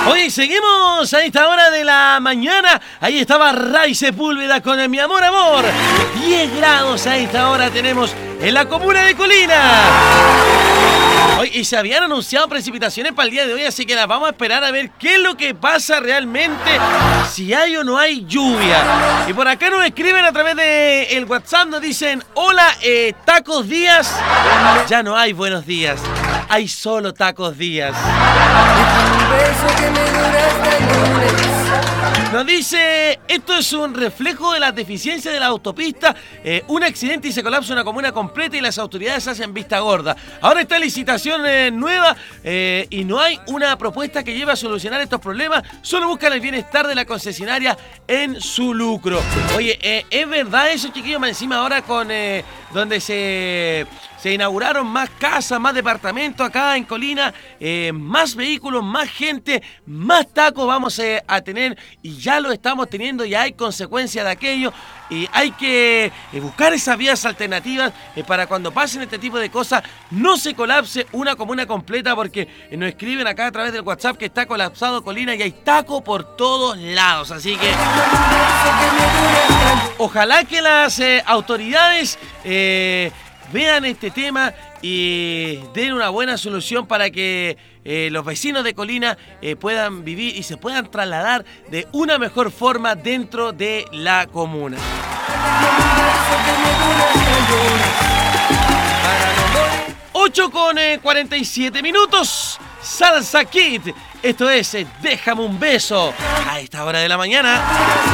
Hoy seguimos a esta hora de la mañana. Ahí estaba Ray Sepúlveda con el Mi Amor Amor. 10 grados a esta hora tenemos en la comuna de Colina. Hoy, y se habían anunciado precipitaciones para el día de hoy, así que las vamos a esperar a ver qué es lo que pasa realmente, si hay o no hay lluvia. Y por acá nos escriben a través de el WhatsApp, nos dicen: hola, Tacos Díaz. Ya no hay buenos días, hay solo Tacos Díaz. Nos dice: esto es un reflejo de las deficiencias de la autopista. Un accidente y se colapsa una comuna completa y las autoridades hacen vista gorda. Ahora está licitación nueva y no hay una propuesta que lleve a solucionar estos problemas. Solo buscan el bienestar de la concesionaria en su lucro. Oye, es verdad eso, chiquillos, más encima ahora con donde se inauguraron más casas, más departamentos acá en Colina, más vehículos, más gente, más tacos vamos a tener, y ya lo estamos teniendo, ya hay consecuencias de aquello, y hay que buscar esas vías alternativas para cuando pasen este tipo de cosas no se colapse una comuna completa, porque nos escriben acá a través del WhatsApp que está colapsado Colina y hay taco por todos lados, así que ojalá que las autoridades vean este tema y den una buena solución para que los vecinos de Colina puedan vivir y se puedan trasladar de una mejor forma dentro de la comuna. 8:47. Salsa Kid. Esto es Déjame un beso a esta hora de la mañana.